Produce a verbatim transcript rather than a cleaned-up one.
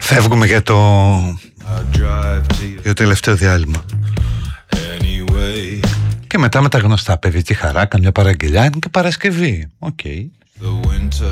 Φεύγουμε για το, για το τελευταίο διάλειμμα. Και μετά με τα γνωστά, παιδί, τη χαρά, καμιά παραγγελιά, είναι και Παρασκευή. Οκ. Okay.